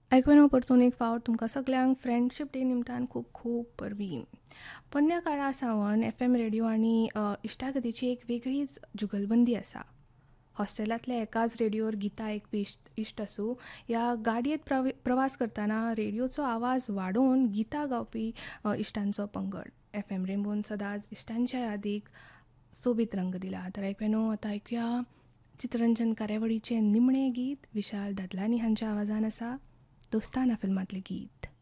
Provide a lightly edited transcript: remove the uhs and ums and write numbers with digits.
ऐकून परतून एक फावट तुमकां सगल्यांक फ्रेंडशीप डे निमतान खूब खूब परबीं. पोन्न्या काळा सावन FM रेडिओ आनी इश्टागतीची एक वेगळीच जुगलबंदी आसा. हॉस्टेलांतल्या एकाच रेडिओर गितां आयकपी इश्ट आसूं या गाडयेंत प्रवास करतना रेडिओचो आवाज वाडोवन गितां गावपी इश्टांचो पंगड. FM रेनबोन सदांच इश्टांच्या यादीक सोबीत रंग दिला. तर ऐकून आतां ऐकुया चित्ररंजन कार्यावळीचें निमणें गीत विशाल दादलानी हांच्या आवाजान आसा दोस्ताना फिल्मांतलें गीत.